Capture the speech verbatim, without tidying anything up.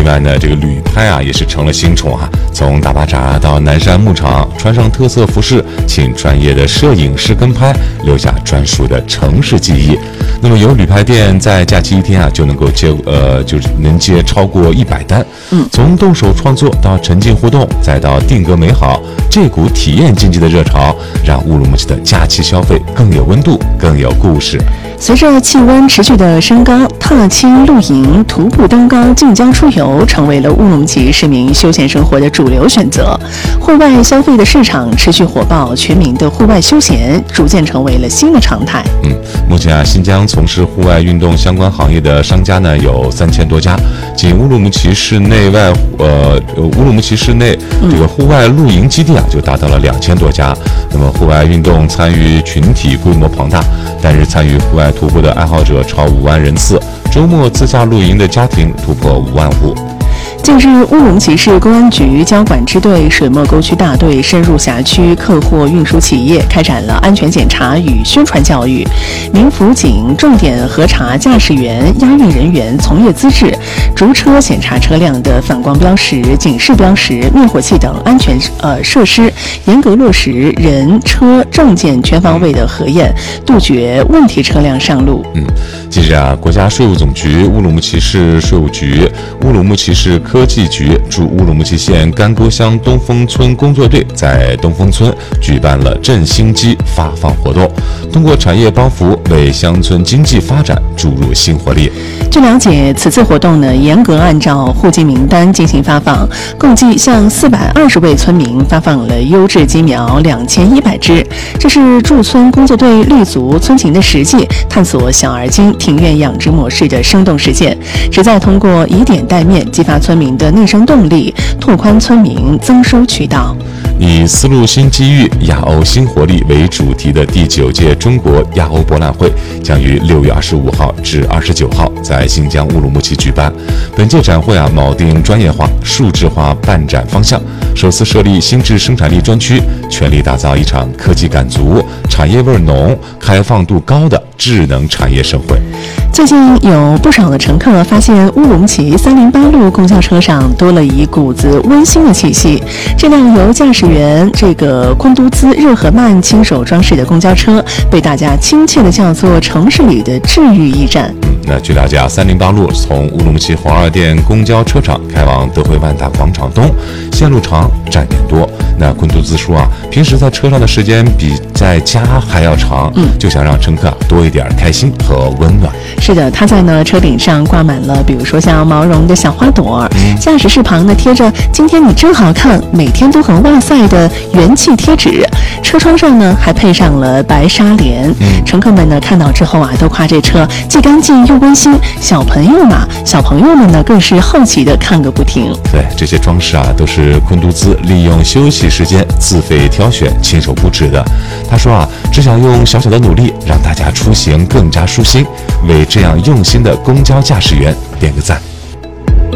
外呢，这个旅拍啊也是成了新宠啊。从大巴扎到南山牧场，穿上特色服饰，请专业的摄影师跟拍，留下专属的城市记忆。那么有旅拍店在假期一天啊就能够接呃就是能接超过一百单。 嗯， 从动手创作到沉浸互动，再到定格美好，这股体验经济的热潮，让乌鲁木齐的假期消费更有温度，更有故事。 随着气温持续的升高，踏青、露营、徒步登高、近郊出游成为了乌鲁木齐市民休闲生活的主流选择。户外消费的市场持续火爆，全民的户外休闲逐渐成为了新的常态。 嗯，目前啊，新疆从事户外运动相关行业的商家呢有三千多家，仅乌鲁木齐市内外呃乌鲁木齐市内这个户外露营基地啊就达到了两千多家。那么户外运动参与群体规模庞大，单日参与户外徒步的爱好者超五万人次，周末自驾露营的家庭突破五万户。 近日，乌鲁木齐市公安局交管支队水墨沟区大队深入辖区客货运输企业，开展了安全检查与宣传教育，民辅警重点核查驾驶员、押运人员从业资质，逐车检查车辆的反光标识、警示标识、灭火器等安全呃设施，严格落实人车证件全方位的核验，杜绝问题车辆上路。 嗯，近日啊，国家税务总局、乌鲁木齐市税务局、乌鲁木齐市科技局驻乌鲁木齐县甘沟乡东风村工作队在东风村举办了振兴机发放活动，通过产业帮扶为乡村经济发展注入新活力。 据了解，此次活动呢严格按照户籍名单进行发放，共计向四百二十位村民发放了优质鸡苗两千一百只。这是驻村工作队立足村情的实际，探索小而精庭院养殖模式的生动实践，旨在通过以点带面，激发村民的内生动力，拓宽村民增收渠道。 以丝路新机遇、亚欧新活力为主题的第九届中国亚欧博览会将于六月二十五号至二十九号在新疆乌鲁木齐举办。本届展会啊，铆定专业化、数字化办展方向，首次设立新质生产力专区，全力打造一场科技感足、产业味浓、开放度高的智能产业盛会。 最近有不少的乘客发现乌鲁木齐三零八路公交车上多了一股子温馨的气息。这辆由驾驶员这个昆都兹热合曼亲手装饰的公交车，被大家亲切地叫做城市里的治愈驿站。 嗯，那据了解啊，三零八路从乌鲁木齐黄二店公交车厂开往德惠万达广场东，线路长，站点多。那昆都兹说啊，平时在车上的时间比在家还要长， 嗯， 就想让乘客多一点开心和温暖。 是的，他在呢车顶上挂满了，比如说像毛绒的小花朵，驾驶室旁呢贴着“今天你真好看，每天都很哇塞”的元气贴纸，车窗上呢还配上了白纱帘。 嗯， 乘客们呢看到之后啊，都夸这车既干净又温馨。小朋友嘛，小朋友们呢更是好奇的看个不停。 对，这些装饰啊，都是昆都兹利用休息时间自费挑选、亲手布置的。他说啊，只想用小小的努力让大家出行更加舒心，为这样用心的公交驾驶员点个赞。